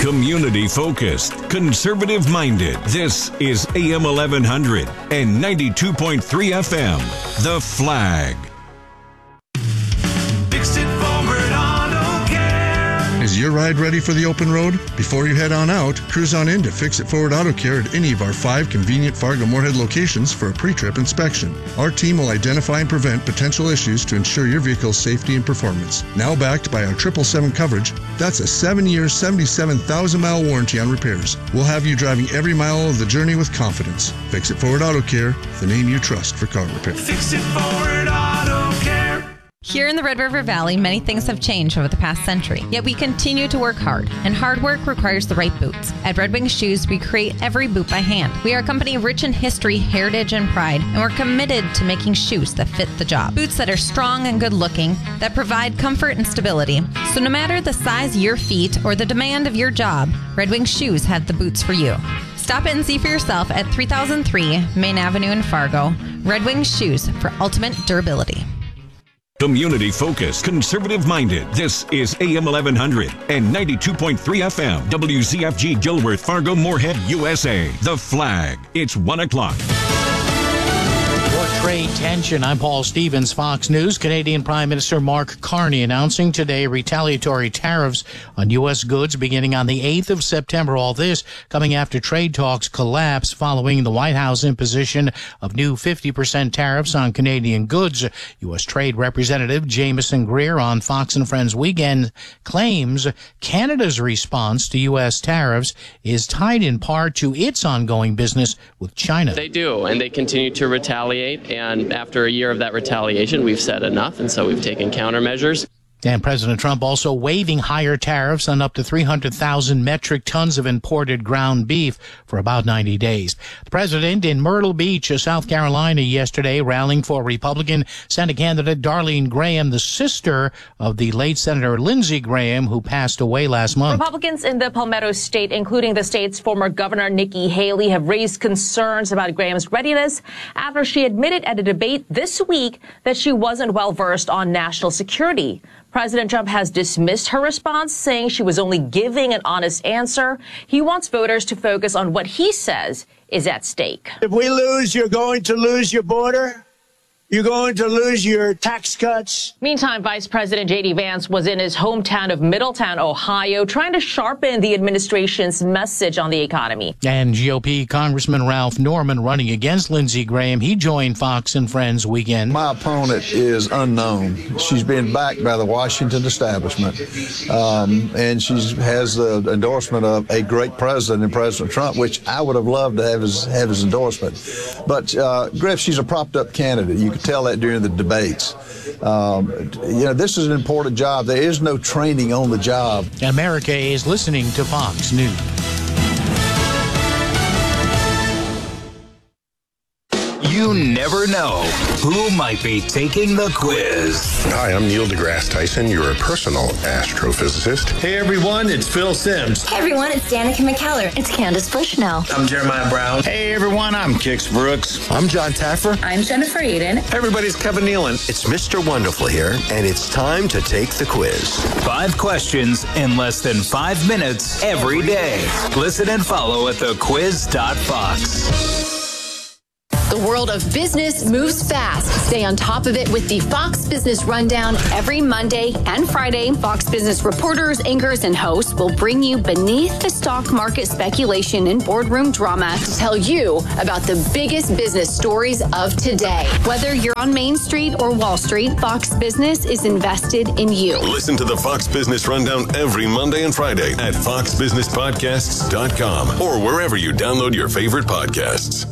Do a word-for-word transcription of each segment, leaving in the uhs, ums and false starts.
Community focused, conservative minded. This is A M eleven hundred and ninety-two point three F M. The Flag. Fix it forward auto care. Is your ride ready for the open road? Before you head on out, cruise on in to Fix It Forward Auto Care at any of our five convenient Fargo-Moorhead locations for a pre-trip inspection. Our team will identify and prevent potential issues to ensure your vehicle's safety and performance. Now backed by our triple seven coverage, that's a seven-year, seventy-seven thousand mile warranty on repairs. We'll have you driving every mile of the journey with confidence. Fix It Forward Auto Care, the name you trust for car repair. Fix It Forward Auto Care. Here in the Red River Valley, many things have changed over the past century, yet we continue to work hard, and hard work requires the right boots. At Red Wing Shoes, we create every boot by hand. We are a company rich in history, heritage, and pride, and we're committed to making shoes that fit the job. Boots that are strong and good-looking, that provide comfort and stability. So no matter the size of your feet or the demand of your job, Red Wing Shoes have the boots for you. Stop in and see for yourself at three thousand three Main Avenue in Fargo. Red Wing Shoes for ultimate durability. Community focused, conservative minded. This is A M eleven hundred and ninety-two point three F M. W Z F G Dilworth, Fargo, Moorhead, U S A. The Flag. It's one o'clock. Trade tension. I'm Paul Stevens, Fox News. Canadian Prime Minister Mark Carney announcing today retaliatory tariffs on U S goods beginning on the eighth of September. All this coming after trade talks collapse following the White House imposition of new fifty percent tariffs on Canadian goods. U S Trade Representative Jameson Greer on Fox and Friends Weekend claims Canada's response to U S tariffs is tied in part to its ongoing business with China. They do, and they continue to retaliate. And after a year of that retaliation, we've said enough, and so we've taken countermeasures. And President Trump also waiving higher tariffs on up to three hundred thousand metric tons of imported ground beef for about ninety days. The president in Myrtle Beach, South Carolina, yesterday rallying for Republican Senate candidate Darlene Graham, the sister of the late Senator Lindsey Graham, who passed away last month. Republicans in the Palmetto State, including the state's former governor Nikki Haley, have raised concerns about Graham's readiness after she admitted at a debate this week that she wasn't well versed on national security. President Trump has dismissed her response, saying she was only giving an honest answer. He wants voters to focus on what he says is at stake. If we lose, you're going to lose your border. You're going to lose your tax cuts. Meantime, Vice President J D Vance was in his hometown of Middletown, Ohio, trying to sharpen the administration's message on the economy. And G O P Congressman Ralph Norman running against Lindsey Graham. He joined Fox and Friends Weekend. My opponent is unknown. She's been backed by the Washington establishment, um, and she has the endorsement of a great president in President Trump, which I would have loved to have his, have his endorsement. But, uh, Griff, she's a propped-up candidate. You could tell that during the debates. Um, you know, this is an important job. There is no training on the job. America is listening to Fox News. You never know who might be taking the quiz. Hi, I'm Neil deGrasse Tyson, your personal astrophysicist. Hey everyone, it's Phil Sims. Hey everyone, it's Danica McKellar. It's Candace Bushnell. I'm Jeremiah Brown. Hey everyone, I'm Kix Brooks. I'm John Taffer. I'm Jennifer Aiden. Hey everybody, it's Kevin Nealon. It's Mister Wonderful here, and it's time to take the quiz. Five questions in less than five minutes every day. Listen and follow at the quiz dot fox. The world of business moves fast. Stay on top of it with the Fox Business Rundown every Monday and Friday. Fox Business reporters, anchors, and hosts will bring you beneath the stock market speculation and boardroom drama to tell you about the biggest business stories of today. Whether you're on Main Street or Wall Street, Fox Business is invested in you. Listen to the Fox Business Rundown every Monday and Friday at fox business podcasts dot com or wherever you download your favorite podcasts.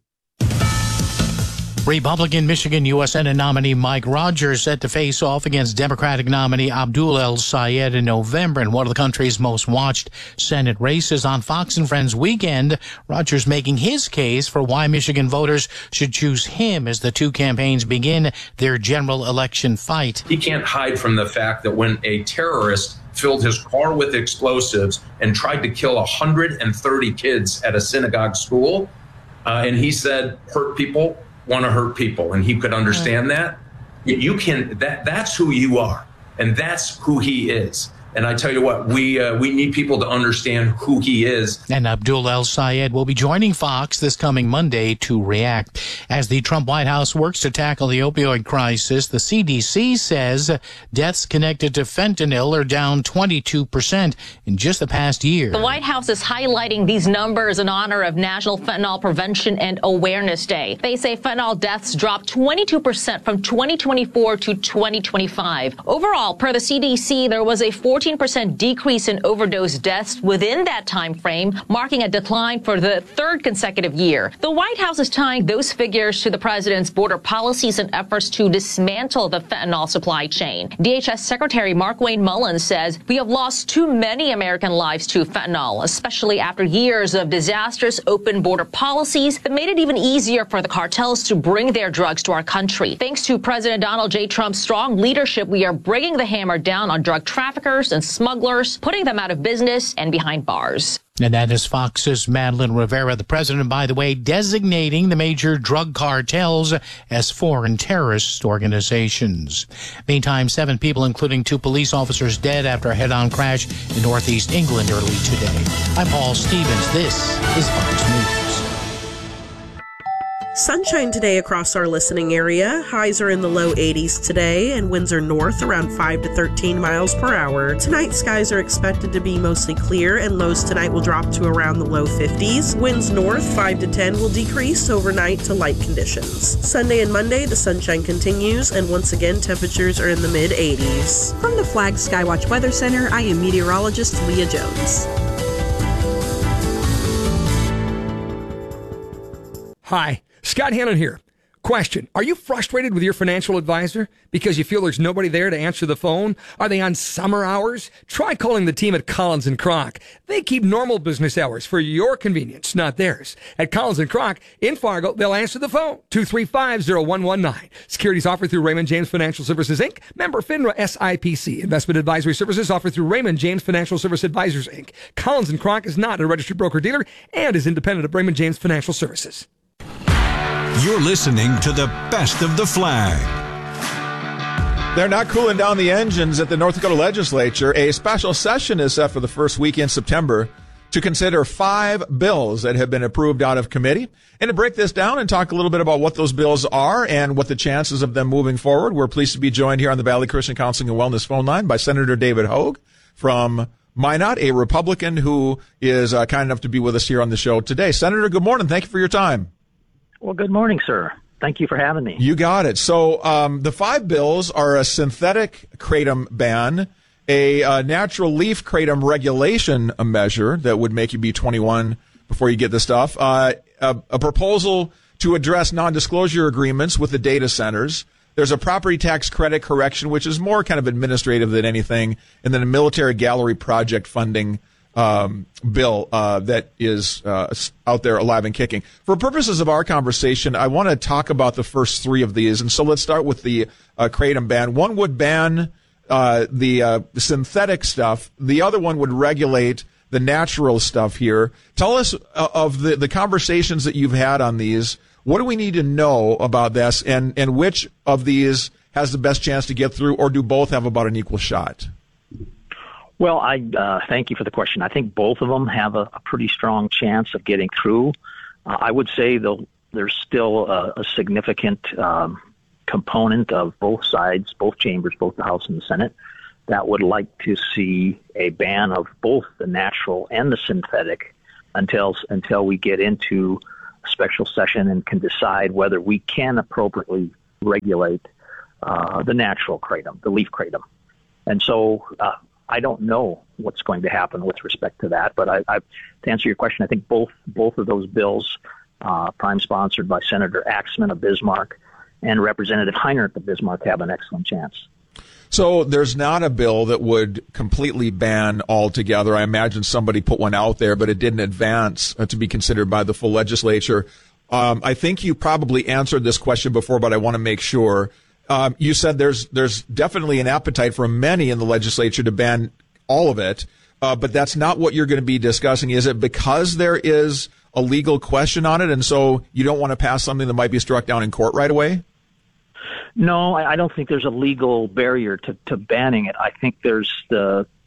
Republican Michigan U S Senate nominee Mike Rogers set to face off against Democratic nominee Abdul El-Sayed in November in one of the country's most watched Senate races. On Fox and Friends Weekend, Rogers making his case for why Michigan voters should choose him as the two campaigns begin their general election fight. He can't hide from the fact that when a terrorist filled his car with explosives and tried to kill one hundred thirty kids at a synagogue school, uh, and he said, hurt people want to hurt people, and he could understand that. You can, that that's who you are, and that's who he is. And I tell you what, we uh, we need people to understand who he is. And Abdul El Sayed will be joining Fox this coming Monday to react. As the Trump White House works to tackle the opioid crisis, the C D C says deaths connected to fentanyl are down twenty-two percent in just the past year. The White House is highlighting these numbers in honor of National Fentanyl Prevention and Awareness Day. They say fentanyl deaths dropped twenty-two percent from twenty twenty-four to twenty twenty-five. Overall, per the C D C, there was a fourteen percent decrease in overdose deaths within that time frame, marking a decline for the third consecutive year. The White House is tying those figures to the president's border policies and efforts to dismantle the fentanyl supply chain. D H S Secretary Markwayne Mullins says we have lost too many American lives to fentanyl, especially after years of disastrous open border policies that made it even easier for the cartels to bring their drugs to our country. Thanks to President Donald J. Trump's strong leadership, we are bringing the hammer down on drug traffickers and smugglers, putting them out of business and behind bars. And that is Fox's Madeline Rivera. The president, by the way, designating the major drug cartels as foreign terrorist organizations. Meantime, seven people, including two police officers, dead after a head-on crash in northeast England early today. I'm Paul Stevens. This is Fox News. Sunshine today across our listening area. Highs are in the low eighties today, and winds are north around five to thirteen miles per hour. Tonight, skies are expected to be mostly clear, and lows tonight will drop to around the low fifties. Winds north five to ten will decrease overnight to light conditions. Sunday and Monday, the sunshine continues, and once again, temperatures are in the mid eighties. From the Flag Skywatch Weather Center, I am meteorologist Leah Jones. Hi. Scott Hannon here. Question. Are you frustrated with your financial advisor because you feel there's nobody there to answer the phone? Are they on summer hours? Try calling the team at Collins and Kroc. They keep normal business hours for your convenience, not theirs. At Collins and Kroc in Fargo, they'll answer the phone. two three five, zero one one nine. Securities offered through Raymond James Financial Services, Incorporated. Member FINRA S I P C. Investment advisory services offered through Raymond James Financial Service Advisors, Incorporated. Collins and Kroc is not a registered broker-dealer and is independent of Raymond James Financial Services. You're listening to the best of the flag. They're not cooling down the engines at the North Dakota legislature. A special session is set for the first week in September to consider five bills that have been approved out of committee. And to break this down and talk a little bit about what those bills are and what the chances of them moving forward, we're pleased to be joined here on the Valley Christian Counseling and Wellness phone line by Senator David Hogue from Minot, a Republican who is uh, kind enough to be with us here on the show today. Senator, good morning. Thank you for your time. Well, good morning, sir. Thank you for having me. You got it. So um, the five bills are a synthetic kratom ban, a uh, natural leaf kratom regulation a measure that would make you be twenty-one before you get the stuff, uh, a, a proposal to address non-disclosure agreements with the data centers. There's a property tax credit correction, which is more kind of administrative than anything, and then a military gallery project funding um, bill uh, that is uh, out there alive and kicking. For purposes of our conversation, I want to talk about the first three of these, and so let's start with the uh, kratom ban. One would ban uh, the, uh, the synthetic stuff. The other one would regulate the natural stuff here. Tell us uh, of the, the conversations that you've had on these. What do we need to know about this, and, and which of these has the best chance to get through, or do both have about an equal shot? Well, I uh, thank you for the question. I think both of them have a, a pretty strong chance of getting through. Uh, I would say, though, there's still a, a significant um, component of both sides, both chambers, both the House and the Senate, that would like to see a ban of both the natural and the synthetic until until we get into a special session and can decide whether we can appropriately regulate uh, the natural kratom, the leaf kratom. And so uh, I don't know what's going to happen with respect to that, but I, I, to answer your question, I think both both of those bills, uh, prime sponsored by Senator Axman of Bismarck and Representative Heinert of Bismarck, have an excellent chance. So there's not a bill that would completely ban altogether. I imagine somebody put one out there, but it didn't advance uh, to be considered by the full legislature. Um, I think you probably answered this question before, but I want to make sure. Um, you said there's there's definitely an appetite for many in the legislature to ban all of it, uh, but that's not what you're going to be discussing. Is it because there is a legal question on it, and so you don't want to pass something that might be struck down in court right away? No, I don't think there's a legal barrier to, to banning it. I think there's the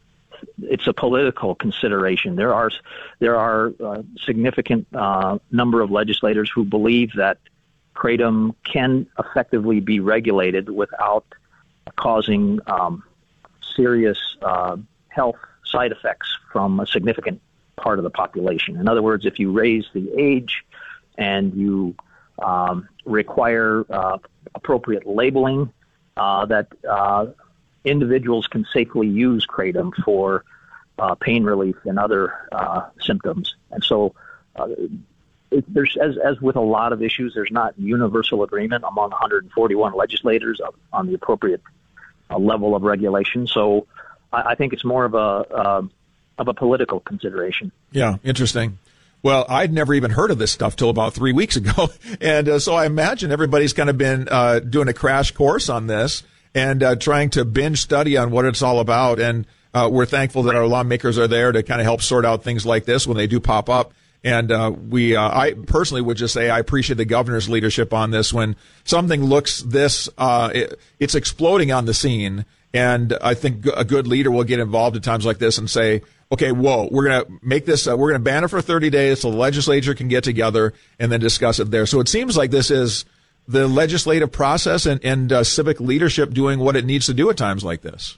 it's a political consideration. There are there are a significant uh, number of legislators who believe that kratom can effectively be regulated without causing um, serious uh, health side effects from a significant part of the population. In other words, if you raise the age and you um, require uh, appropriate labeling, uh, that uh, individuals can safely use kratom for uh, pain relief and other uh, symptoms. And so uh, it, there's, as, as with a lot of issues, there's not universal agreement among one hundred forty-one legislators of, on the appropriate uh, level of regulation. So I, I think it's more of a uh, of a political consideration. Yeah, interesting. Well, I'd never even heard of this stuff till about three weeks ago. And uh, so I imagine everybody's kind of been uh, doing a crash course on this and uh, trying to binge study on what it's all about. And uh, we're thankful that our lawmakers are there to kind of help sort out things like this when they do pop up. And uh, we, uh, I personally would just say I appreciate the governor's leadership on this. When something looks this, uh, it, it's exploding on the scene. And I think a good leader will get involved at times like this and say, okay, whoa, we're going to make this, uh, we're going to ban it for thirty days so the legislature can get together and then discuss it there. So it seems like this is the legislative process and, and uh, civic leadership doing what it needs to do at times like this.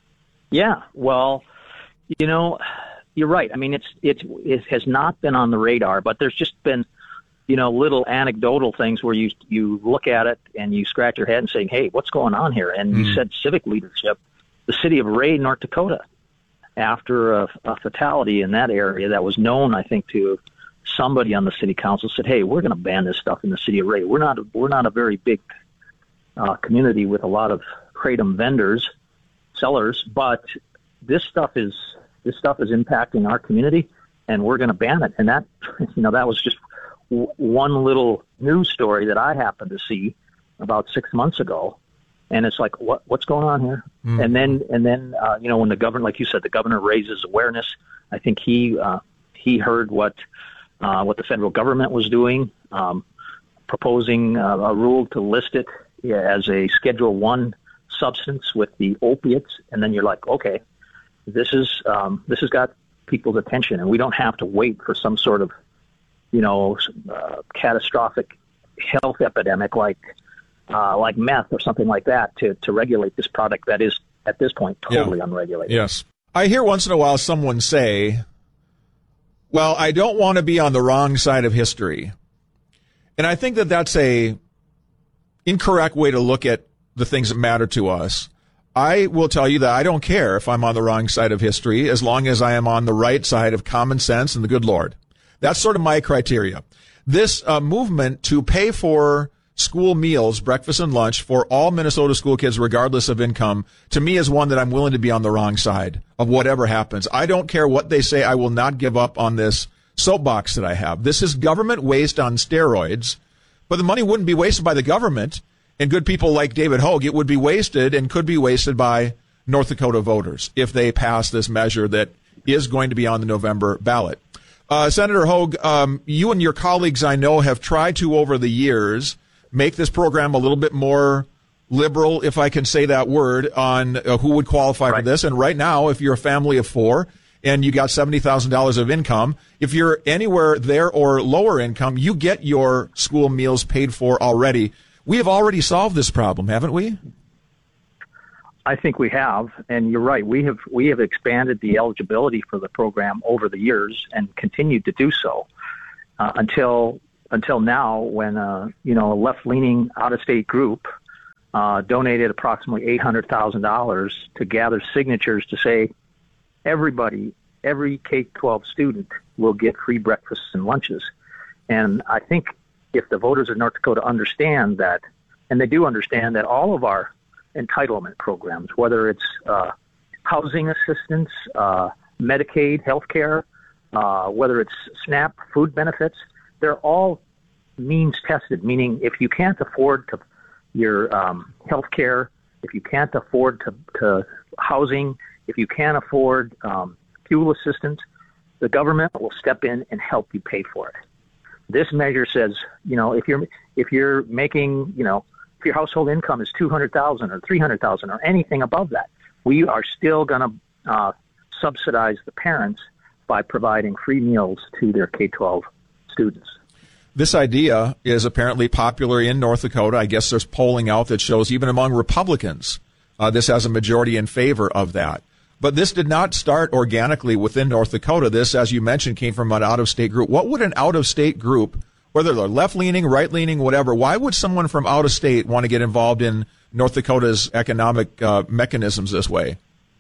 Yeah, well, you know, you're right. I mean, it's, it's, it has not been on the radar, but there's just been, you know, little anecdotal things where you, you look at it and you scratch your head and say, hey, what's going on here? And mm. you said civic leadership. The city of Ray, North Dakota, after a, a fatality in that area that was known, I think, to somebody on the city council, said, hey, we're going to ban this stuff in the city of Ray. We're not, we're not a very big uh, community with a lot of kratom vendors, sellers, but this stuff is, this stuff is impacting our community and we're going to ban it. And that, you know, that was just w- one little news story that I happened to see about six months ago. And it's like, what, what's going on here? Mm. And then, and then, uh, you know, when the governor, like you said, the governor raises awareness, I think he, uh, he heard what, uh, what the federal government was doing, um, proposing uh, a rule to list it as a Schedule One substance with the opiates. And then you're like, okay, this is, um, this has got people's attention, and we don't have to wait for some sort of, you know, uh, catastrophic health epidemic like, Uh, like meth or something like that to, to regulate this product that is, at this point, totally yeah. unregulated. Yes. I hear once in a while someone say, well, I don't want to be on the wrong side of history. And I think that that's a incorrect way to look at the things that matter to us. I will tell you that I don't care if I'm on the wrong side of history as long as I am on the right side of common sense and the good Lord. That's sort of my criteria. This uh, movement to pay for school meals, breakfast and lunch for all Minnesota school kids, regardless of income, to me is one that I'm willing to be on the wrong side of whatever happens. I don't care what they say. I will not give up on this soapbox that I have. This is government waste on steroids, but the money wouldn't be wasted by the government and good people like David Hogue. It would be wasted and could be wasted by North Dakota voters if they pass this measure that is going to be on the November ballot. Uh, Senator Hogue, um, you and your colleagues, I know, have tried to, over the years, make this program a little bit more liberal, if I can say that word, on uh, who would qualify right. for this. And right now, if you're a family of four and you got seventy thousand dollars of income, if you're anywhere there or lower income, you get your school meals paid for already. We have already solved this problem, haven't we? I think we have, and you're right. We have we have expanded the eligibility for the program over the years and continued to do so uh, until until now, when uh, you know a left-leaning out-of-state group uh, donated approximately eight hundred thousand dollars to gather signatures to say everybody, every K twelve student will get free breakfasts and lunches. And I think if the voters of North Dakota understand that, and they do understand that all of our entitlement programs, whether it's uh, housing assistance, uh, Medicaid, health care, uh, whether it's SNAP, food benefits, they're all means tested, meaning if you can't afford to your um, health care, if you can't afford to, to housing, if you can't afford um, fuel assistance, the government will step in and help you pay for it. This measure says, you know, if you're if you're making, you know, if your household income is two hundred thousand dollars or three hundred thousand dollars or anything above that, we are still going to uh, subsidize the parents by providing free meals to their K twelve students. This idea is apparently popular in North Dakota. I guess there's polling out that shows even among Republicans, uh, this has a majority in favor of that. But this did not start organically within North Dakota. This, as you mentioned, came from an out-of-state group. What would an out-of-state group, whether they're left-leaning, right-leaning, whatever, why would someone from out of state want to get involved in North Dakota's economic uh, mechanisms this way?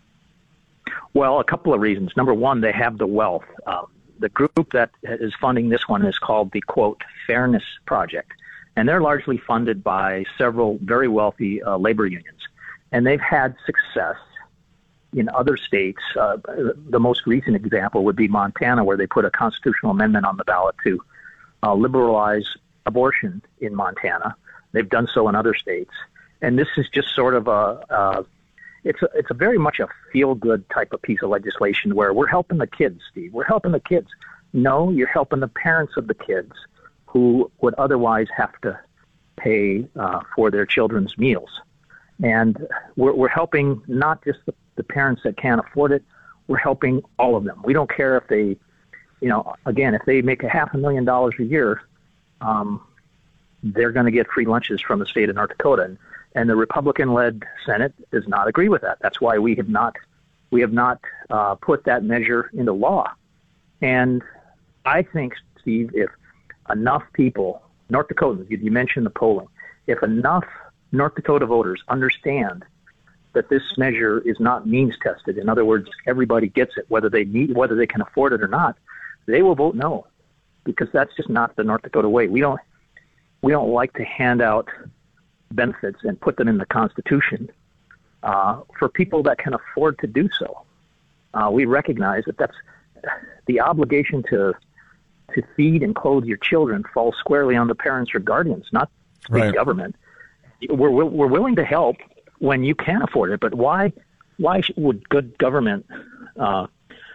Well, a couple of reasons. Number one, they have the wealth. Um, the group that is funding this one is called the, quote, Fairness Project. And they're largely funded by several very wealthy uh, labor unions. And they've had success in other states. Uh, the most recent example would be Montana, where they put a constitutional amendment on the ballot to uh, liberalize abortion in Montana. They've done so in other states. And this is just sort of a, uh, it's a, it's a very much a feel-good type of piece of legislation where we're helping the kids, Steve. We're helping the kids. No, you're helping the parents of the kids who would otherwise have to pay uh, for their children's meals. And we're, we're helping not just the, the parents that can't afford it. We're helping all of them. We don't care if they, you know, again, if they make a half a million dollars a year, um, they're going to get free lunches from the state of North Dakota. And, and the Republican-led Senate does not agree with that. That's why we have not we have not uh, put that measure into law. And I think, Steve, if enough people, North Dakotans, you, you mentioned the polling, if enough North Dakota voters understand that this measure is not means tested, in other words, everybody gets it, whether they need, whether they can afford it or not, they will vote no, because that's just not the North Dakota way. We don't we don't like to hand out benefits and put them in the Constitution uh, for people that can afford to do so. Uh, we recognize that that's the obligation to to feed and clothe your children falls squarely on the parents or guardians, not the Right. government. We're we're willing to help when you can afford it, but why why would good government uh,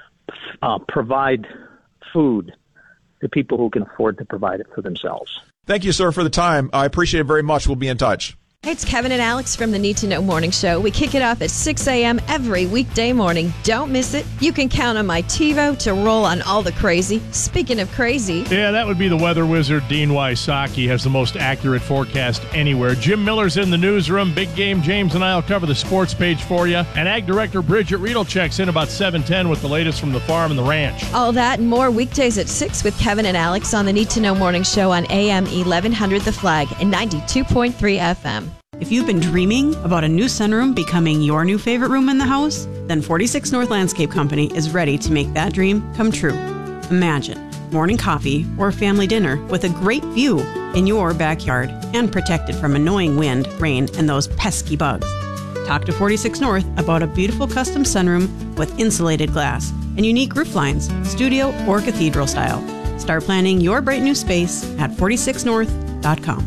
uh, provide food to people who can afford to provide it for themselves? Thank you, sir, for the time. I appreciate it very much. We'll be in touch. Hey, it's Kevin and Alex from the Need to Know Morning Show. We kick it off at six a.m. every weekday morning. Don't miss it. You can count on my TiVo to roll on all the crazy. Speaking of crazy, Yeah, that would be the weather wizard, Dean Wysocki, has the most accurate forecast anywhere. Jim Miller's in the newsroom. Big Game James and I will cover the sports page for you. And Ag Director Bridget Riedel checks in about seven ten with the latest from the farm and the ranch. all that and more weekdays at six with Kevin and Alex on the Need to Know Morning Show on A M eleven hundred The Flag and ninety-two point three F M. If you've been dreaming about a new sunroom becoming your new favorite room in the house, then forty-six North Landscape Company is ready to make that dream come true. Imagine morning coffee or family dinner with a great view in your backyard and protected from annoying wind, rain, and those pesky bugs. Talk to forty-six North about a beautiful custom sunroom with insulated glass and unique roof lines, studio or cathedral style. Start planning your bright new space at forty-six north dot com.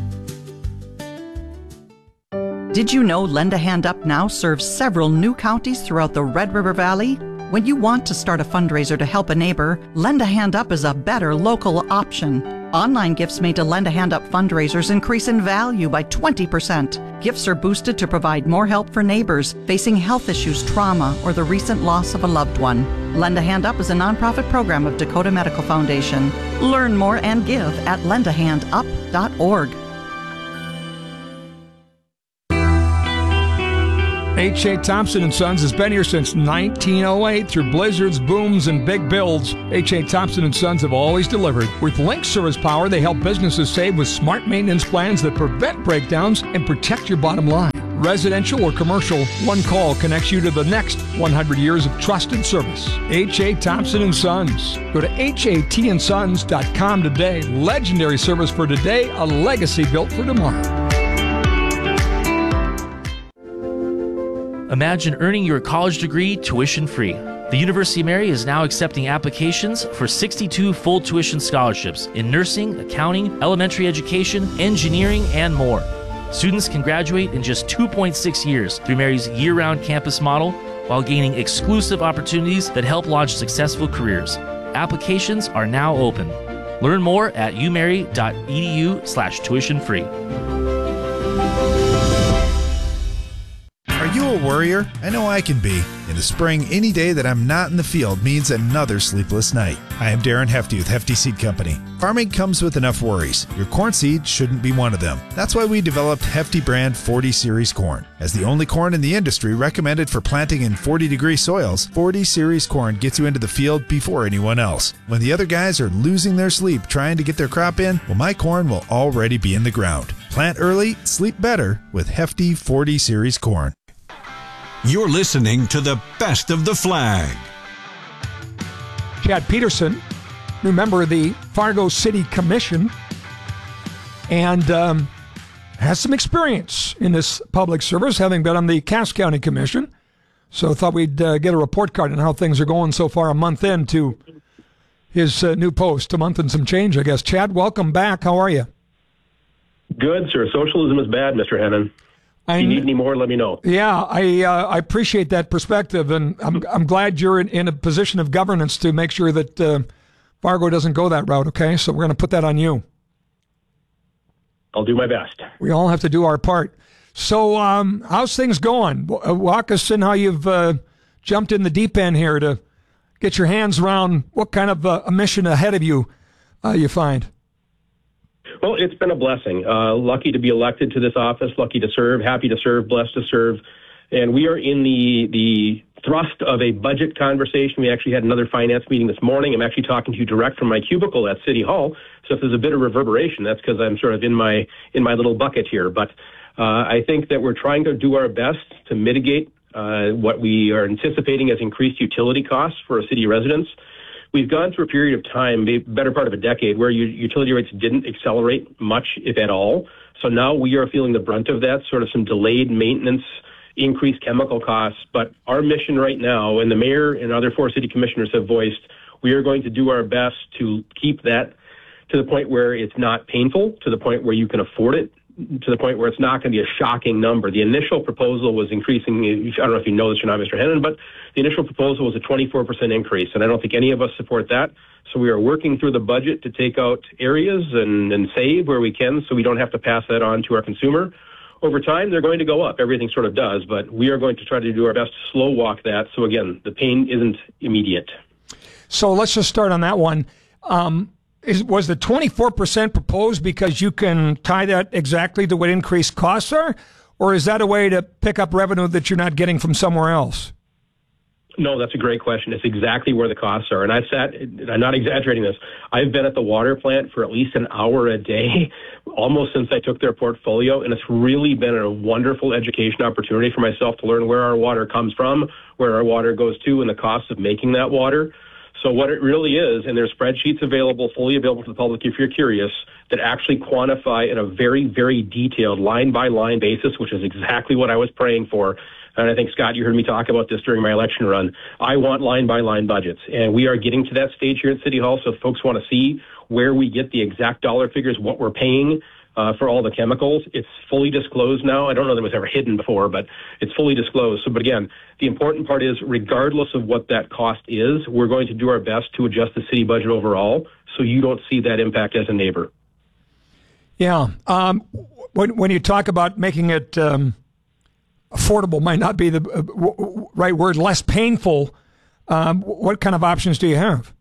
Did you know Lend a Hand Up now serves several new counties throughout the Red River Valley? When you want to start a fundraiser to help a neighbor, Lend a Hand Up is a better local option. Online gifts made to Lend a Hand Up fundraisers increase in value by twenty percent. Gifts are boosted to provide more help for neighbors facing health issues, trauma, or the recent loss of a loved one. Lend a Hand Up is a nonprofit program of Dakota Medical Foundation. Learn more and give at lend a hand up dot org. H A. Thompson and Sons has been here since nineteen oh eight. Through blizzards, booms, and big builds, H A. Thompson and Sons have always delivered. With Link Service Power, they help businesses save with smart maintenance plans that prevent breakdowns and protect your bottom line. Residential or commercial, one call connects you to the next one hundred years of trusted service. H A. Thompson and Sons. Go to H A T and sons dot com today. Legendary service for today, a legacy built for tomorrow. Imagine earning your college degree tuition-free. The University of Mary is now accepting applications for sixty-two full tuition scholarships in nursing, accounting, elementary education, engineering, and more. Students can graduate in just two point six years through Mary's year-round campus model while gaining exclusive opportunities that help launch successful careers. Applications are now open. Learn more at u mary dot e d u slash tuition free. Are you a worrier? I know I can be. In the spring, any day that I'm not in the field means another sleepless night. I am Darren Hefty with Hefty Seed Company. Farming comes with enough worries. Your corn seed shouldn't be one of them. That's why we developed Hefty brand forty series corn. As the only corn in the industry recommended for planting in forty degree soils, forty series corn gets you into the field before anyone else. When the other guys are losing their sleep trying to get their crop in, well, my corn will already be in the ground. Plant early, sleep better with Hefty forty series corn. You're listening to the best of the flag. Chad Peterson, new member of the Fargo City Commission, and um, has some experience in this public service, having been on the Cass County Commission. So thought we'd uh, get a report card on how things are going so far, a month into his uh, new post, a month and some change, I guess. Chad, welcome back. How are you? Good, sir. Socialism is bad, Mister Hennon. If you need any more, let me know. Yeah, I uh, I appreciate that perspective, and I'm I'm glad you're in, in a position of governance to make sure that uh, Fargo doesn't go that route, okay? So we're going to put that on you. I'll do my best. We all have to do our part. So um, how's things going? Walk us in how you've uh, jumped in the deep end here to get your hands around what kind of uh, a mission ahead of you uh, you find. Well, it's been a blessing. Uh, lucky to be elected to this office, lucky to serve, happy to serve, blessed to serve. And we are in the the thrust of a budget conversation. We actually had another finance meeting this morning. I'm actually talking to you direct from my cubicle at City Hall. So if there's a bit of reverberation, that's because I'm sort of in my in my little bucket here. But uh, I think that we're trying to do our best to mitigate uh, what we are anticipating as increased utility costs for our city residents. We've gone through a period of time, the better part of a decade, where utility rates didn't accelerate much, if at all. So now we are feeling the brunt of that, sort of some delayed maintenance, increased chemical costs. But our mission right now, and the mayor and other four city commissioners have voiced, we are going to do our best to keep that to the point where it's not painful, to the point where you can afford it, to the point where it's not going to be a shocking number. The initial proposal was increasing, I don't know if you know this or not, Mister Hennon, but the initial proposal was a twenty-four percent increase, and I don't think any of us support that. So we are working through the budget to take out areas and, and save where we can so we don't have to pass that on to our consumer. Over time, they're going to go up. Everything sort of does, but we are going to try to do our best to slow walk that. So again, the pain isn't immediate. So let's just start on that one. Um, Is, was the twenty-four percent proposed because you can tie that exactly to what increased costs are? Or is that a way to pick up revenue that you're not getting from somewhere else? No, that's a great question. It's exactly where the costs are. And I've sat, I'm not exaggerating this, I've been at the water plant for at least an hour a day, almost since I took their portfolio. And it's really been a wonderful education opportunity for myself to learn where our water comes from, where our water goes to, and the cost of making that water. So what it really is, and there's spreadsheets available, fully available to the public if you're curious, that actually quantify in a very, very detailed line-by-line basis, which is exactly what I was praying for. And I think, Scott, you heard me talk about this during my election run. I want line-by-line budgets, and we are getting to that stage here at City Hall. So if folks want to see where we get the exact dollar figures, what we're paying uh, for all the chemicals, it's fully disclosed now. I don't know that it was ever hidden before, but it's fully disclosed. So, but again, the important part is, regardless of what that cost is, we're going to do our best to adjust the city budget overall so you don't see that impact as a neighbor. Yeah. Um, when, when you talk about making it um, affordable, might not be the uh, w- right word, less painful, um, what kind of options do you have?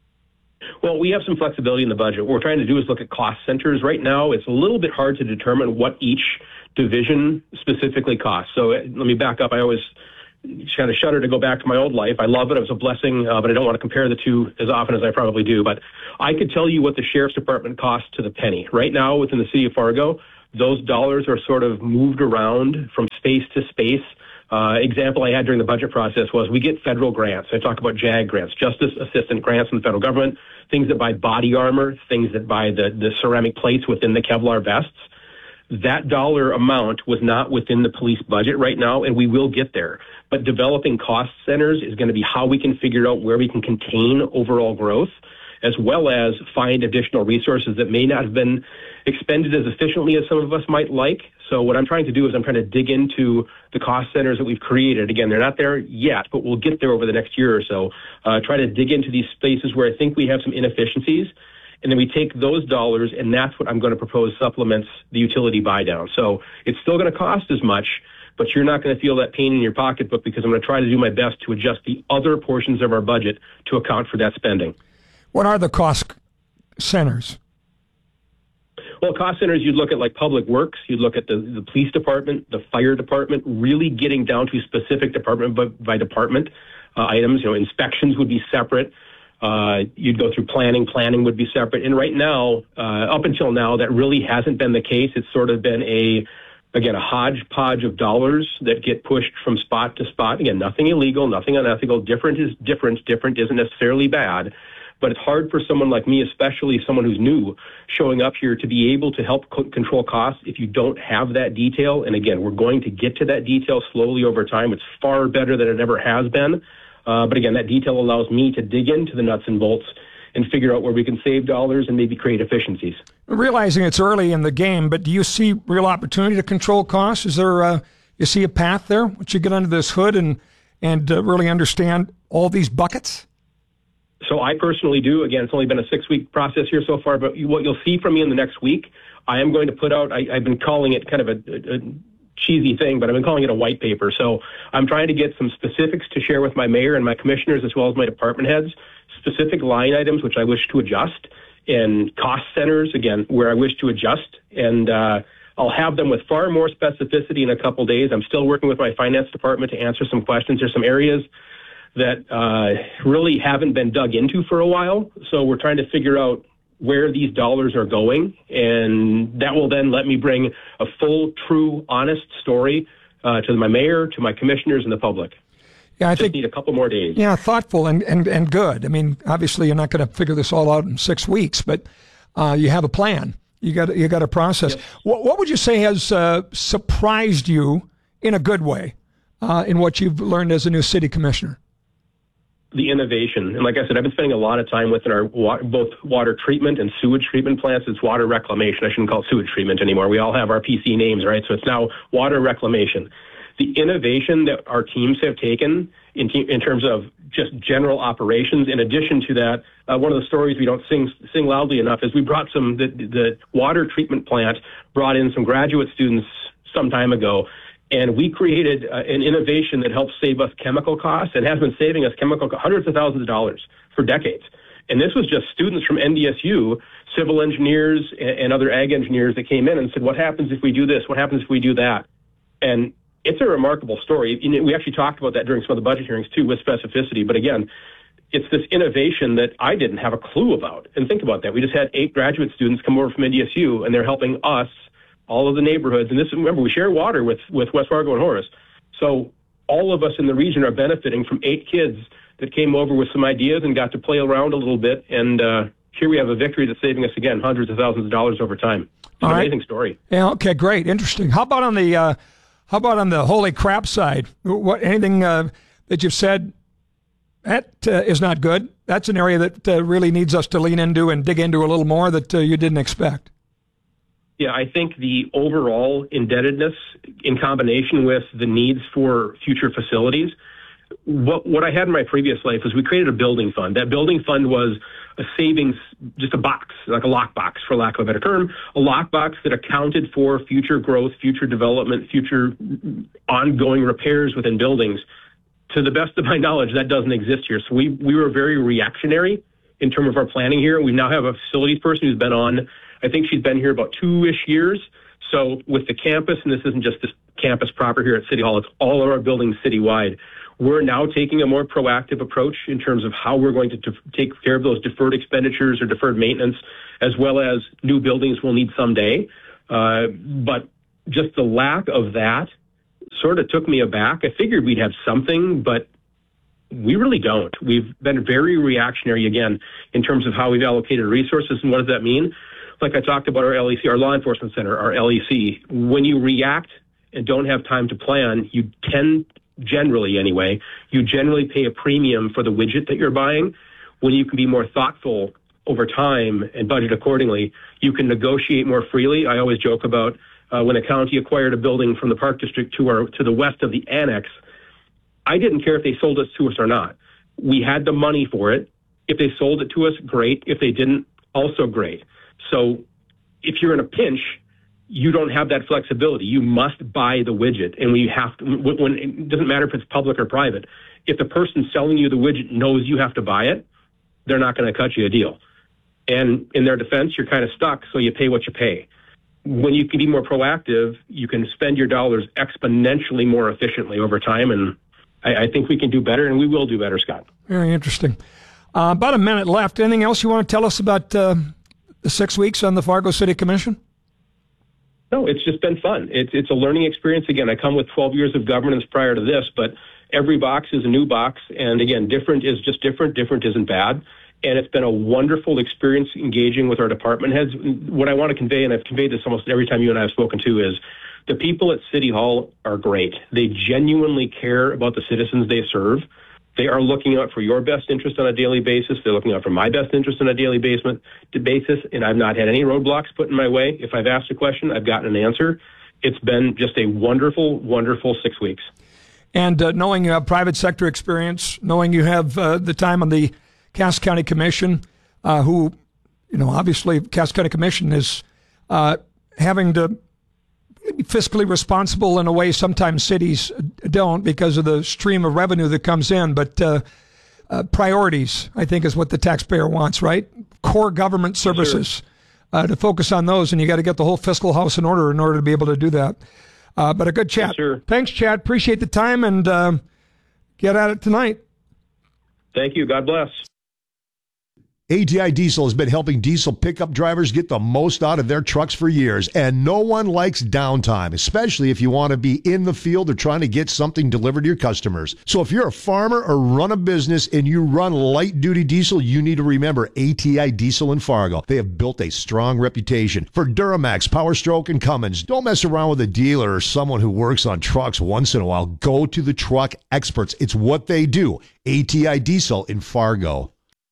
Well, we have some flexibility in the budget. What we're trying to do is look at cost centers. Right now, it's a little bit hard to determine what each division specifically costs. So let me back up. I always kind of shudder to go back to my old life. I love it. It was a blessing, uh, but I don't want to compare the two as often as I probably do. But I could tell you what the sheriff's department costs to the penny. Right now, within the city of Fargo, those dollars are sort of moved around from space to space. Uh, example I had during the budget process was we get federal grants. I talk about JAG grants, Justice Assistant Grants from the federal government, things that buy body armor, things that buy the, the ceramic plates within the Kevlar vests. That dollar amount was not within the police budget right now, and we will get there. But developing cost centers is going to be how we can figure out where we can contain overall growth, as well as find additional resources that may not have been expended as efficiently as some of us might like. So what I'm trying to do is I'm trying to dig into the cost centers that we've created. Again, they're not there yet, but we'll get there over the next year or so. Uh, try to dig into these spaces where I think we have some inefficiencies. And then we take those dollars, and that's what I'm going to propose supplements the utility buy down. So it's still going to cost as much, but you're not going to feel that pain in your pocketbook because I'm going to try to do my best to adjust the other portions of our budget to account for that spending. What are the cost centers? Well, cost centers, you'd look at like public works, you'd look at the, the police department, the fire department, really getting down to specific department by, by department uh, items. You know, inspections would be separate. Uh, you'd go through planning. Planning would be separate. And right now, uh, up until now, that really hasn't been the case. It's sort of been a, again, a hodgepodge of dollars that get pushed from spot to spot. Again, nothing illegal, nothing unethical. Different is different. Different isn't necessarily bad. But it's hard for someone like me, especially someone who's new, showing up here to be able to help co- control costs if you don't have that detail. And again, we're going to get to that detail slowly over time. It's far better than it ever has been. Uh, but again, that detail allows me to dig into the nuts and bolts and figure out where we can save dollars and maybe create efficiencies. Realizing it's early in the game, but do you see real opportunity to control costs? Is there a, you see a path there once you get under this hood and, and uh, really understand all these buckets? So I personally do. Again, it's only been a six-week process here so far, but what you'll see from me in the next week, I am going to put out, I, I've been calling it kind of a, a, a cheesy thing, but I've been calling it a white paper. So I'm trying to get some specifics to share with my mayor and my commissioners as well as my department heads, specific line items which I wish to adjust, and cost centers, again, where I wish to adjust. And uh, I'll have them with far more specificity in a couple days. I'm still working with my finance department to answer some questions. There's some areas that uh, really haven't been dug into for a while. So we're trying to figure out where these dollars are going, and that will then let me bring a full, true, honest story uh, to my mayor, to my commissioners, and the public. Yeah, I Just think need a couple more days. Yeah, thoughtful and, and, and good. I mean, obviously you're not going to figure this all out in six weeks, but uh, you have a plan. You got you got a process. Yep. What, what would you say has uh, surprised you in a good way uh, in what you've learned as a new city commissioner? The innovation. And like I said, I've been spending a lot of time within our wa- both water treatment and sewage treatment plants. It's water reclamation. I shouldn't call it sewage treatment anymore. We all have our P C names, right? So it's now water reclamation. The innovation that our teams have taken in, te- in terms of just general operations, in addition to that, uh, one of the stories we don't sing sing loudly enough is we brought some, the, the water treatment plant brought in some graduate students some time ago. And we created uh, an innovation that helps save us chemical costs and has been saving us chemical co- hundreds of thousands of dollars for decades. And this was just students from N D S U, civil engineers and, and other ag engineers that came in and said, what happens if we do this? What happens if we do that? And it's a remarkable story. You know, we actually talked about that during some of the budget hearings too with specificity. But again, it's this innovation that I didn't have a clue about. And think about that. We just had eight graduate students come over from N D S U, and they're helping us, all of the neighborhoods. And this, remember, we share water with, with West Fargo and Horace. So all of us in the region are benefiting from eight kids that came over with some ideas and got to play around a little bit. And uh, here we have a victory that's saving us, again, hundreds of thousands of dollars over time. It's an right. amazing story. Yeah, okay, great. Interesting. How about on the, uh, how about on the holy crap side? What, anything uh, that you've said, that uh, is not good? That's an area that uh, really needs us to lean into and dig into a little more that uh, you didn't expect. Yeah, I think the overall indebtedness in combination with the needs for future facilities, what what I had in my previous life was we created a building fund. That building fund was a savings, just a box, like a lockbox, for lack of a better term, a lockbox that accounted for future growth, future development, future ongoing repairs within buildings. To the best of my knowledge, that doesn't exist here. So we, we were very reactionary in terms of our planning here. We now have a facilities person who's been on, I think she's been here about two-ish years. So with the campus, and this isn't just this campus proper here at City Hall, it's all of our buildings citywide. We're now taking a more proactive approach in terms of how we're going to def- take care of those deferred expenditures or deferred maintenance, as well as new buildings we'll need someday. Uh, but just the lack of that sort of took me aback. I figured we'd have something, but we really don't. We've been very reactionary, again, in terms of how we've allocated resources. And what does that mean? Like I talked about our L E C, our law enforcement center, our L E C. When you react and don't have time to plan, you tend, generally anyway, you generally pay a premium for the widget that you're buying. When you can be more thoughtful over time and budget accordingly, you can negotiate more freely. I always joke about uh, when a county acquired a building from the Park District to our to the west of the annex, I didn't care if they sold us to us or not. We had the money for it. If they sold it to us, great. If they didn't, also great. So if you're in a pinch, you don't have that flexibility. You must buy the widget. And when you have to, when it doesn't matter if it's public or private, if the person selling you the widget knows you have to buy it, they're not going to cut you a deal. And in their defense, you're kind of stuck, so you pay what you pay. When you can be more proactive, you can spend your dollars exponentially more efficiently over time, and I, I think we can do better, and we will do better, Scott. Very interesting. Uh, about a minute left. Anything else you want to tell us about uh, the six weeks on the Fargo City Commission? No, it's just been fun. It's it's a learning experience. Again, I come with twelve years of governance prior to this, but every box is a new box, and again, different is just different. Different isn't bad. And it's been a wonderful experience engaging with our department heads. What I want to convey, and I've conveyed this almost every time you and I have spoken to, is the people at City Hall are great. They genuinely care about the citizens they serve. They are looking out for your best interest on a daily basis. They're looking out for my best interest on a daily basis, and I've not had any roadblocks put in my way. If I've asked a question, I've gotten an answer. It's been just a wonderful, wonderful six weeks. And uh, knowing you have private sector experience, knowing you have uh, the time on the Cass County Commission, uh, who, you know, obviously Cass County Commission is uh, having to be fiscally responsible in a way sometimes cities don't because of the stream of revenue that comes in. But uh, uh, priorities, I think, is what the taxpayer wants, right? Core government services, sure. uh, to focus on those, and you got to get the whole fiscal house in order in order to be able to do that. Uh, but a good chat. Sure. Thanks, Chad. Appreciate the time, and uh, get at it tonight. Thank you. God bless. A T I Diesel has been helping diesel pickup drivers get the most out of their trucks for years, and no one likes downtime, especially if you want to be in the field or trying to get something delivered to your customers. So if you're a farmer or run a business and you run light-duty diesel, you need to remember A T I Diesel in Fargo. They have built a strong reputation for Duramax, Power Stroke, and Cummins. Don't mess around with a dealer or someone who works on trucks once in a while. Go to the truck experts. It's what they do. A T I Diesel in Fargo.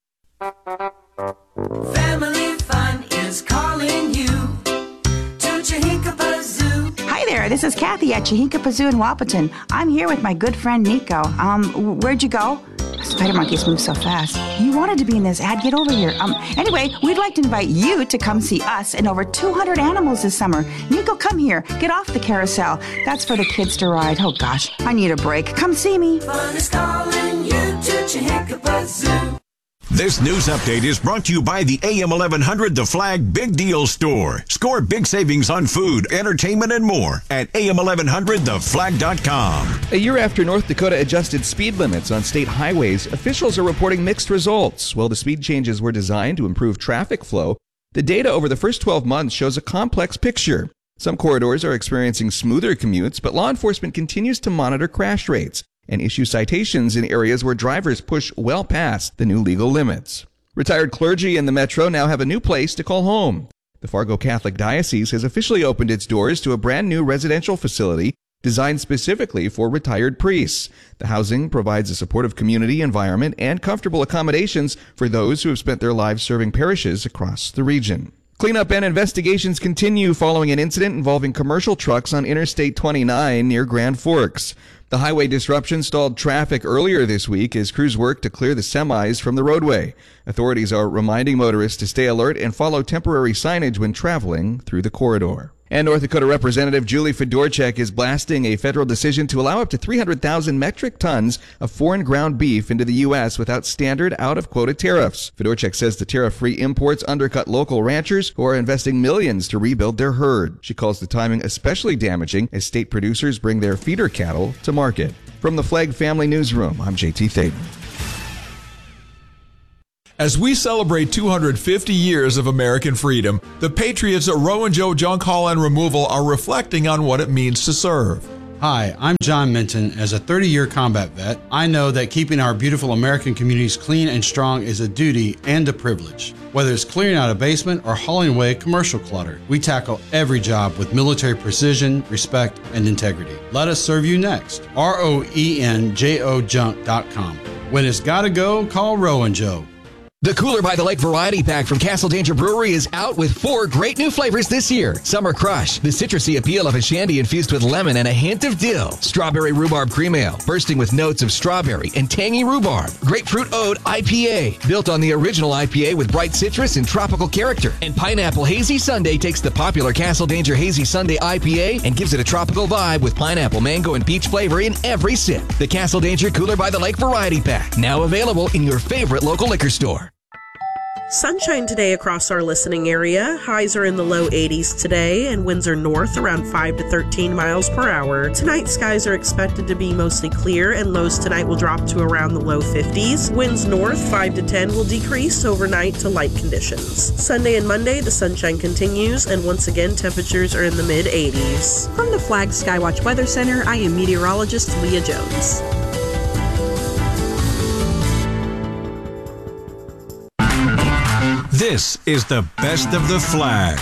Family Fun is calling you to Chihinkapa Zoo. Hi there, this is Kathy at Chihinkapa Zoo in Wapaton. I'm here with my good friend Nico. Um, where'd you go? Spider monkeys move so fast. You wanted to be in this ad. Get over here. Um, anyway, we'd like to invite you to come see us and over two hundred animals this summer. Nico, come here. Get off the carousel. That's for the kids to ride. Oh gosh, I need a break. Come see me. Fun is calling you to Chihinkapa Zoo. This news update is brought to you by the A M eleven hundred The Flag Big Deal Store. Score big savings on food, entertainment, and more at A M eleven hundred the flag dot com. A year after North Dakota adjusted speed limits on state highways, officials are reporting mixed results. While the speed changes were designed to improve traffic flow, the data over the first twelve months shows a complex picture. Some corridors are experiencing smoother commutes, but law enforcement continues to monitor crash rates and issue citations in areas where drivers push well past the new legal limits. Retired clergy in the metro now have a new place to call home. The Fargo Catholic Diocese has officially opened its doors to a brand new residential facility designed specifically for retired priests. The housing provides a supportive community environment and comfortable accommodations for those who have spent their lives serving parishes across the region. Cleanup and investigations continue following an incident involving commercial trucks on Interstate twenty-nine near Grand Forks. The highway disruption stalled traffic earlier this week as crews worked to clear the semis from the roadway. Authorities are reminding motorists to stay alert and follow temporary signage when traveling through the corridor. And North Dakota Representative Julie Fedorchak is blasting a federal decision to allow up to three hundred thousand metric tons of foreign ground beef into the U S without standard out-of-quota tariffs. Fedorchak says the tariff-free imports undercut local ranchers who are investing millions to rebuild their herd. She calls the timing especially damaging as state producers bring their feeder cattle to market. From the Flag Family Newsroom, I'm J T Thaden. As we celebrate two hundred fifty years of American freedom, the patriots at Rowan Joe Junk Haul and Removal are reflecting on what it means to serve. Hi, I'm John Minton. As a thirty-year combat vet, I know that keeping our beautiful American communities clean and strong is a duty and a privilege. Whether it's clearing out a basement or hauling away commercial clutter, we tackle every job with military precision, respect, and integrity. Let us serve you next. R O E N J O junk dot com. When it's gotta go, call Rowan Joe. The Cooler by the Lake Variety Pack from Castle Danger Brewery is out with four great new flavors this year. Summer Crush, the citrusy appeal of a shandy infused with lemon and a hint of dill. Strawberry Rhubarb Cream Ale, bursting with notes of strawberry and tangy rhubarb. Grapefruit Ode I P A, built on the original I P A with bright citrus and tropical character. And Pineapple Hazy Sundae takes the popular Castle Danger Hazy Sundae I P A and gives it a tropical vibe with pineapple, mango, and peach flavor in every sip. The Castle Danger Cooler by the Lake Variety Pack, now available in your favorite local liquor store. Sunshine today across our listening area. Highs are in the low eighties today, and winds are north around five to thirteen miles per hour. Tonight, skies are expected to be mostly clear, and lows tonight will drop to around the low fifties. Winds north five to ten will decrease overnight to light conditions. Sunday and Monday, the sunshine continues, and once again, temperatures are in the mid eighties. From the Flag Skywatch Weather Center, I am meteorologist Leah Jones. This is the best of the Flag.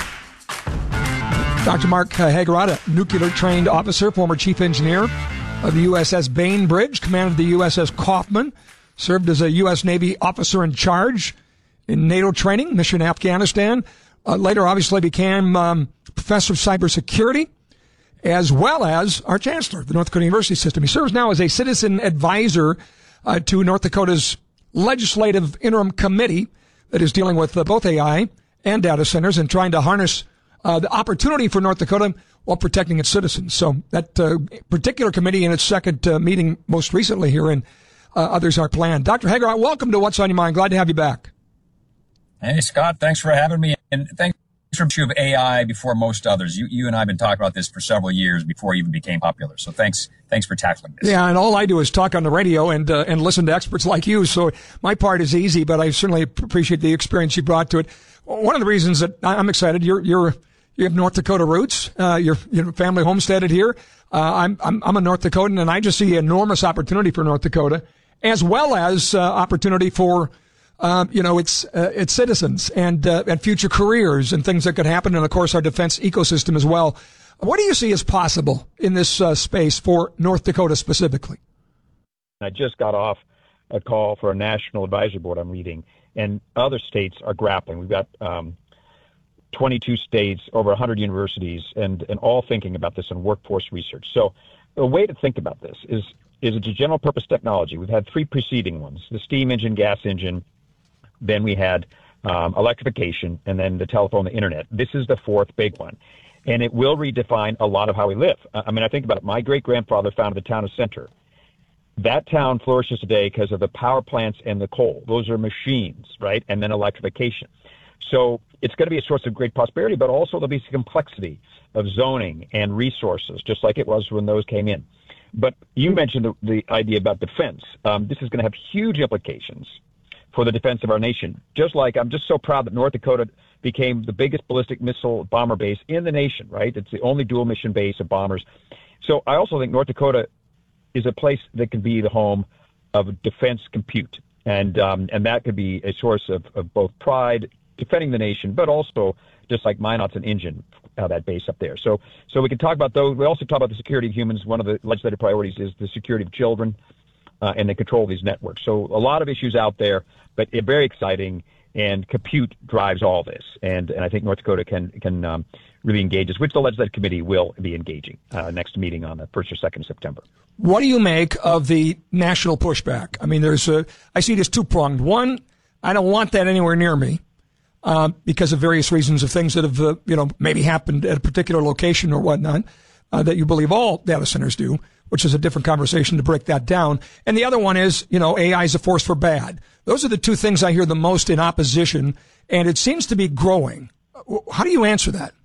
Doctor Mark Hagerata, nuclear-trained officer, former chief engineer of the U S S Bainbridge, commanded the U S S Kaufman, served as a U S Navy officer in charge in NATO training, mission Afghanistan. Uh, later, obviously, became um, professor of cybersecurity, as well as our chancellor of the North Dakota University System. He serves now as a citizen advisor uh, to North Dakota's legislative interim committee that is dealing with uh, both A I and data centers and trying to harness uh, the opportunity for North Dakota while protecting its citizens. So that uh, particular committee in its second uh, meeting most recently here, and uh, others are planned. Doctor Hager, welcome to What's on Your Mind. Glad to have you back. Hey, Scott, thanks for having me. And thanks for the issue of A I before most others. You, you and I have been talking about this for several years before it even became popular. So thanks. Thanks for tackling this. Yeah, and all I do is talk on the radio and uh, and listen to experts like you. So my part is easy, but I certainly appreciate the experience you brought to it. One of the reasons that I'm excited, you're you're you have North Dakota roots. Uh, you're you're family homesteaded here. Uh, I'm I'm I'm a North Dakotan, and I just see enormous opportunity for North Dakota, as well as uh, opportunity for uh, you know its uh, its citizens and uh, and future careers and things that could happen, and of course our defense ecosystem as well. What do you see as possible in this uh, space for North Dakota specifically? I just got off a call for a national advisory board I'm leading, and other states are grappling. We've got um, twenty-two states, over one hundred universities, and, and all thinking about this in workforce research. So a way to think about this is, is it's a general purpose technology. We've had three preceding ones, the steam engine, gas engine, then we had um, electrification, and then the telephone, the internet. This is the fourth big one. And it will redefine a lot of how we live. I mean, I think about it. My great-grandfather founded the town of Center. That town flourishes today because of the power plants and the coal. Those are machines, right? And then electrification. So it's going to be a source of great prosperity, but also there'll be some complexity of zoning and resources, just like it was when those came in. But you mentioned the, the idea about defense. Um, this is going to have huge implications for the defense of our nation. Just like I'm just so proud that North Dakota became the biggest ballistic missile bomber base in the nation, right? It's the only dual mission base of bombers. So I also think North Dakota is a place that can be the home of defense compute. And um, and that could be a source of, of both pride, defending the nation, but also just like Minot's an engine, uh, that base up there. So so we can talk about those. We also talk about the security of humans. One of the legislative priorities is the security of children uh, and the control of these networks. So a lot of issues out there, but it, very exciting. And compute drives all this, and and I think North Dakota can can um, really engage us, which the Legislative Committee will be engaging uh, next meeting on the first or second of September. What do you make of the national pushback? I mean, there's a I see it as two pronged. One, I don't want that anywhere near me uh, because of various reasons of things that have uh, you know maybe happened at a particular location or whatnot uh, that you believe all data centers do, which is a different conversation to break that down. And the other one is, you know, A I is a force for bad. Those are the two things I hear the most in opposition, and it seems to be growing. How do you answer that?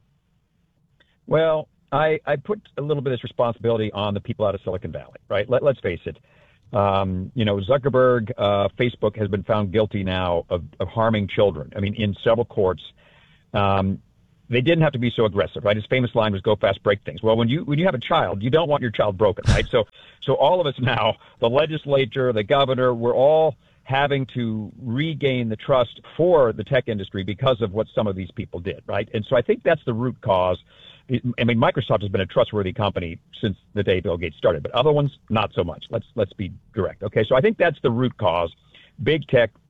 Well, I, I put a little bit of this responsibility on the people out of Silicon Valley, right? Let, let's face it. Um, you know, Zuckerberg, uh, Facebook has been found guilty now of, of harming children. I mean, in several courts. Um, They didn't have to be so aggressive, right? His famous line was "Go fast, break things." Well, when you when you have a child, you don't want your child broken, right? So, so all of us now, the legislature, the governor, we're all having to regain the trust for the tech industry because of what some of these people did, right? And so I think that's the root cause. I mean, Microsoft has been a trustworthy company since the day Bill Gates started, but other ones not so much. Let's let's be direct, okay? So I think that's the root cause. Big tech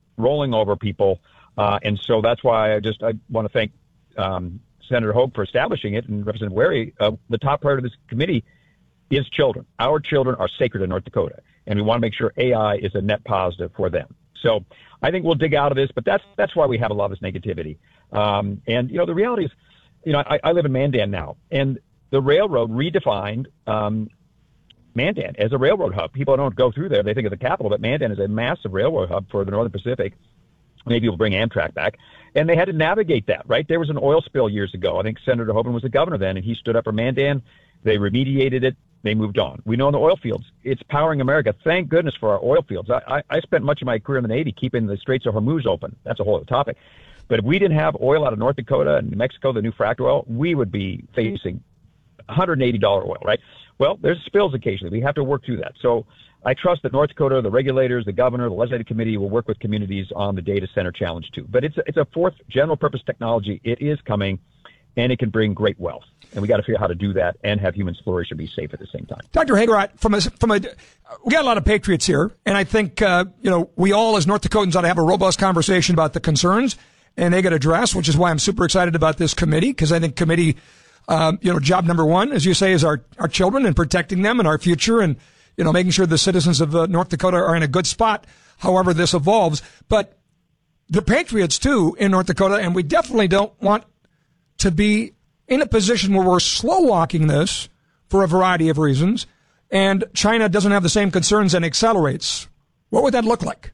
rolling over people. Uh, and so that's why I just I want to thank um, Senator Hogue for establishing it, and Representative Wary. Uh, the top priority of this committee is children. Our children are sacred in North Dakota, and we want to make sure A I is a net positive for them. So I think we'll dig out of this, but that's that's why we have a lot of this negativity. Um, and, you know, the reality is, you know, I, I live in Mandan now, and the railroad redefined um, Mandan as a railroad hub. People don't go through there. They think of the capital, but Mandan is a massive railroad hub for the Northern Pacific. Maybe we'll bring Amtrak back. And they had to navigate that, right? There was an oil spill years ago. I think Senator Hoban was the governor then, and he stood up for Mandan. They remediated it. They moved on. We know in the oil fields, it's powering America. Thank goodness for our oil fields. I, I, I spent much of my career in the Navy keeping the Straits of Hormuz open. That's a whole other topic. But if we didn't have oil out of North Dakota and New Mexico, the new fracked oil, we would be facing one hundred eighty dollars oil, right? Well, there's spills occasionally. We have to work through that. So I trust that North Dakota, the regulators, the governor, the legislative committee will work with communities on the data center challenge too. But it's a, it's a fourth general purpose technology. It is coming, and it can bring great wealth. And we got to figure out how to do that and have humans flourish and be safe at the same time. Doctor Hagerott, from a, from a, we got a lot of patriots here, and I think, uh, you know, we all as North Dakotans ought to have a robust conversation about the concerns, and they get addressed, which is why I'm super excited about this committee, because I think committee, um, you know, job number one, as you say, is our, our children and protecting them and our future, and, you know, making sure the citizens of uh, North Dakota are in a good spot, however this evolves. But the patriots, too, in North Dakota, and we definitely don't want to be in a position where we're slow-walking this for a variety of reasons, and China doesn't have the same concerns and accelerates. What would that look like?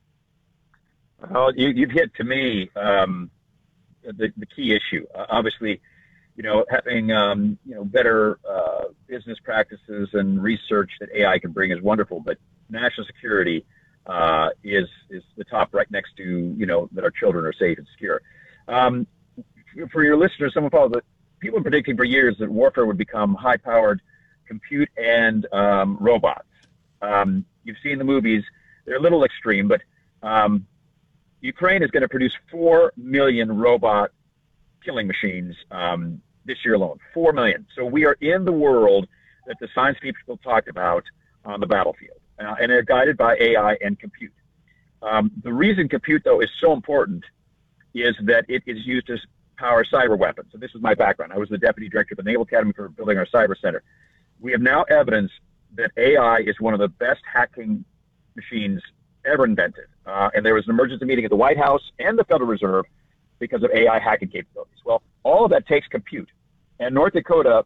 Well, you, you've hit, to me, um, the, the key issue. Uh, obviously, you know, having, um, you know, better uh, business practices and research that A I can bring is wonderful, but national security uh, is is the top right next to, you know, that our children are safe and secure. Um, for your listeners, someone follow the people have been predicting for years that warfare would become high-powered compute and um, robots. Um, you've seen the movies. They're a little extreme, but um, Ukraine is going to produce four million robot killing machines um, this year alone. four million. So we are in the world that the science people talked about on the battlefield, uh, and they're guided by A I and compute. Um, the reason compute, though, is so important is that it is used to power cyber weapons. So this is my background. I was the deputy director of the Naval Academy for building our cyber center. We have now evidence that A I is one of the best hacking machines ever invented. Uh, and there was an emergency meeting at the White House and the Federal Reserve because of A I hacking capabilities. Well, all of that takes compute. And North Dakota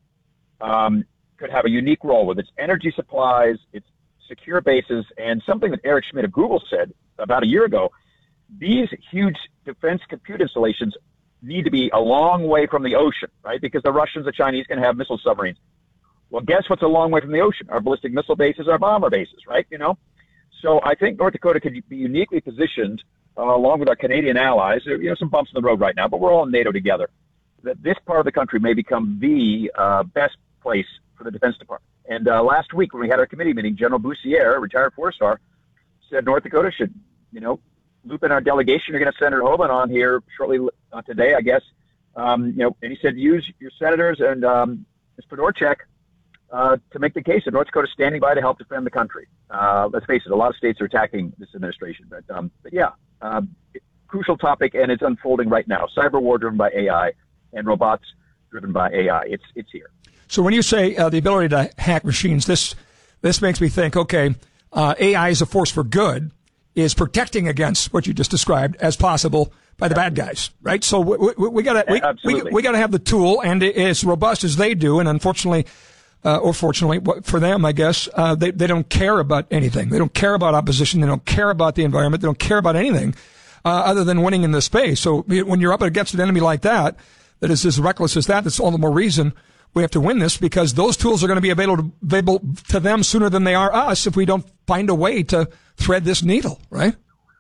um, could have a unique role with its energy supplies, its secure bases, and something that Eric Schmidt of Google said about a year ago, these huge defense compute installations need to be a long way from the ocean, right? Because the Russians, the Chinese can have missile submarines. Well, guess what's a long way from the ocean? Our ballistic missile bases, our bomber bases, right? You know? So I think North Dakota could be uniquely positioned, uh, along with our Canadian allies. There, you know, some bumps in the road right now, but we're all in NATO together. That this part of the country may become the uh, best place for the Defense Department. And uh, last week when we had our committee meeting, General Boussier, retired four-star, said North Dakota should, you know, loop in our delegation. You're going to send Senator Hoban on here shortly uh, today, I guess. Um, you know, and he said use your senators and um, Miz Podorchak uh, to make the case that North Dakota is standing by to help defend the country. Uh, let's face it, a lot of states are attacking this administration. But, um, but yeah, um, crucial topic, and it's unfolding right now. Cyber war driven by A I and robots driven by A I. It's it's here. So when you say uh, the ability to hack machines, this this makes me think, okay, uh, A I is a force for good, is protecting against what you just described as possible by the bad guys, right? So we, we, we gotta, we, we, we gotta have the tool, and as robust as they do, and unfortunately, uh, or fortunately for them, I guess, uh, they, they don't care about anything. They don't care about opposition. They don't care about the environment. They don't care about anything, uh, other than winning in this space. So when you're up against an enemy like that, that is as reckless as that, that's all the more reason we have to win this, because those tools are going to be available to, available to them sooner than they are us if we don't find a way to thread this needle, right?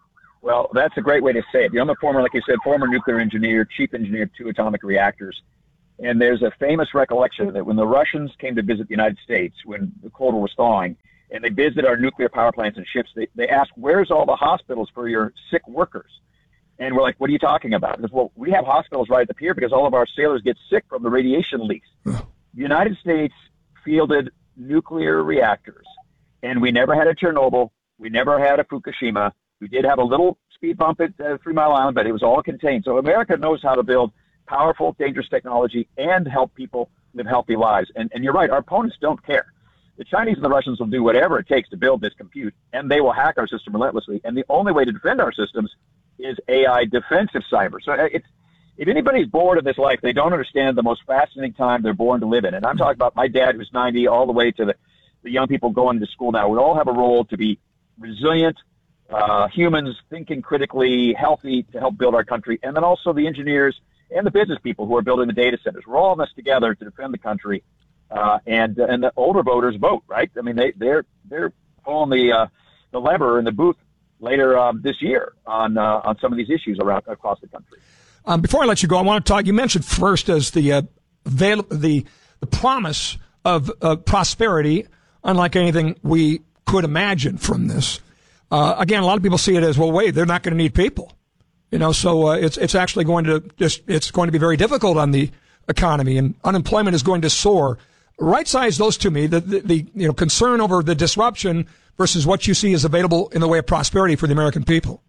Well, that's a great way to say it. You know, I'm a former, like you said, former nuclear engineer, chief engineer of two atomic reactors. And there's a famous recollection that when the Russians came to visit the United States, when the Cold War was thawing, and they visited our nuclear power plants and ships, they, they asked, where's all the hospitals for your sick workers? And we're like, what are you talking about? Because, well, we have hospitals right at the pier because all of our sailors get sick from the radiation leaks. The United States fielded nuclear reactors, and we never had a Chernobyl. We never had a Fukushima. We did have a little speed bump at uh, Three Mile Island, but it was all contained. So America knows how to build powerful, dangerous technology and help people live healthy lives. And, and you're right, our opponents don't care. The Chinese and the Russians will do whatever it takes to build this compute, and they will hack our system relentlessly. And the only way to defend our systems is A I defensive cyber. So it's, if anybody's bored of this life, they don't understand the most fascinating time they're born to live in. And I'm talking about my dad, who's ninety, all the way to the, the young people going to school now. We all have a role to be resilient, uh, humans thinking critically, healthy to help build our country, and then also the engineers and the business people who are building the data centers. We're all in this together to defend the country. Uh, and and the older voters vote, right? I mean, they they're they're pulling the uh, the lever in the booth later um, this year on uh, on some of these issues around across the country. Um, before I let you go, I want to talk. You mentioned first as the uh, avail- the the promise of uh, prosperity, unlike anything we could imagine from this. Uh, again, a lot of people see it as, well, wait, they're not going to need people, you know. So uh, it's it's actually going to just it's going to be very difficult on the economy, and unemployment is going to soar. Right size those to me, the, the, the you know concern over the disruption versus what you see as available in the way of prosperity for the American people.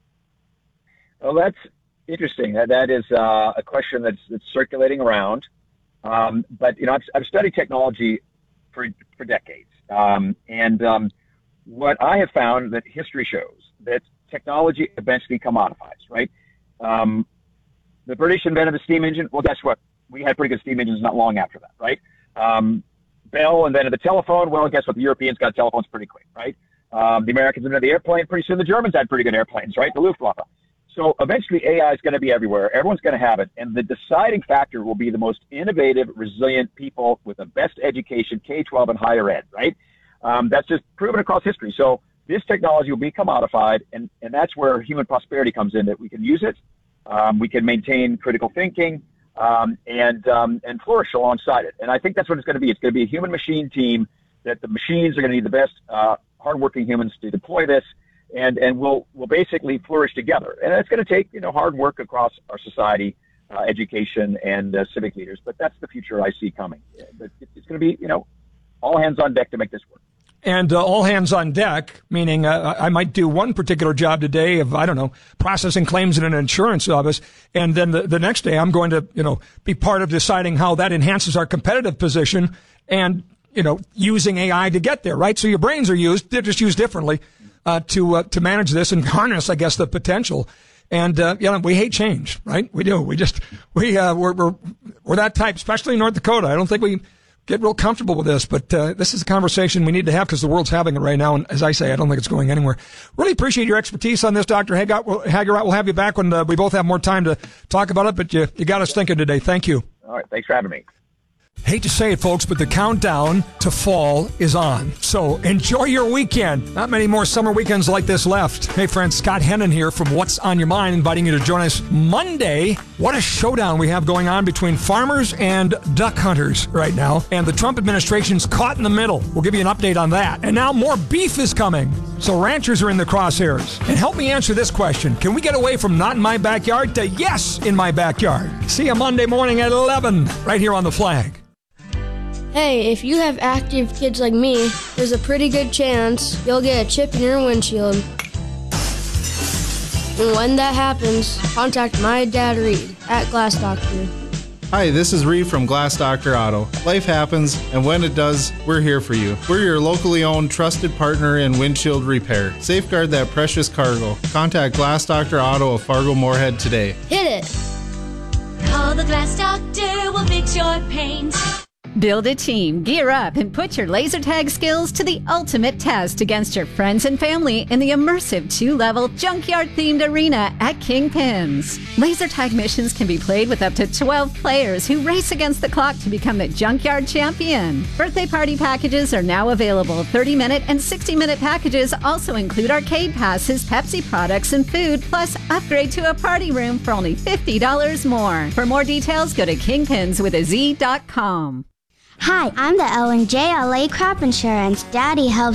Well, that's interesting. That that is uh, a question that's, that's circulating around. Um, but you know, I've, I've studied technology for for decades, um, and um, what I have found that history shows that technology eventually commodifies. Right? Um, the British invented the steam engine. Well, guess what? We had pretty good steam engines not long after that. Right? Um, Bell invented the telephone. Well, guess what? The Europeans got telephones pretty quick, right? Um, the Americans invented the airplane. Pretty soon the Germans had pretty good airplanes, right? The Luftwaffe. So eventually A I is going to be everywhere. Everyone's going to have it. And the deciding factor will be the most innovative, resilient people with the best education, K twelve and higher ed, right? Um, that's just proven across history. So this technology will be commodified, and, and that's where human prosperity comes in, that we can use it. Um, we can maintain critical thinking. Um, and um, and flourish alongside it. And I think that's what it's going to be. It's going to be a human-machine team, that the machines are going to need the best uh, hardworking humans to deploy this, and, and we'll we'll basically flourish together. And it's going to take, you know, hard work across our society, uh, education, and uh, civic leaders. But that's the future I see coming. But it's going to be, you know, all hands on deck to make this work. And uh, all hands on deck, meaning uh, I might do one particular job today of, I don't know, processing claims in an insurance office. And then the, the next day I'm going to, you know, be part of deciding how that enhances our competitive position and, you know, using A I to get there, right? So your brains are used. They're just used differently uh, to uh, to manage this and harness, I guess, the potential. And, uh, you know, we hate change, right? We do. We just, we, uh, we're, we're, we're that type, especially in North Dakota. I don't think we get real comfortable with this, but uh, this is a conversation we need to have because the world's having it right now. And as I say, I don't think it's going anywhere. Really appreciate your expertise on this, Doctor Haggart. We'll have you back when uh, we both have more time to talk about it, but you, you got us thinking today. Thank you. All right. Thanks for having me. Hate to say it, folks, but the countdown to fall is on. So enjoy your weekend. Not many more summer weekends like this left. Hey, friends, Scott Hennon here from What's on Your Mind, inviting you to join us Monday. What a showdown we have going on between farmers and duck hunters right now. And the Trump administration's caught in the middle. We'll give you an update on that. And now more beef is coming. So ranchers are in the crosshairs. And help me answer this question. Can we get away from not in my backyard to yes in my backyard? See you Monday morning at eleven right here on The Flag. Hey, if you have active kids like me, there's a pretty good chance you'll get a chip in your windshield. And when that happens, contact my dad Reed at Glass Doctor. Hi, this is Reed from Glass Doctor Auto. Life happens, and when it does, we're here for you. We're your locally owned, trusted partner in windshield repair. Safeguard that precious cargo. Contact Glass Doctor Auto of Fargo Moorhead today. Hit it! Call the Glass Doctor, we'll fix your paint. Build a team, gear up, and put your laser tag skills to the ultimate test against your friends and family in the immersive two-level junkyard-themed arena at Kingpins. Laser tag missions can be played with up to twelve players who race against the clock to become the junkyard champion. Birthday party packages are now available. thirty-minute and sixty-minute packages also include arcade passes, Pepsi products, and food, plus upgrade to a party room for only fifty dollars more. For more details, go to kingpins with a z dot com. Hi, I'm the Ellen J. L A Crop Insurance. Daddy helps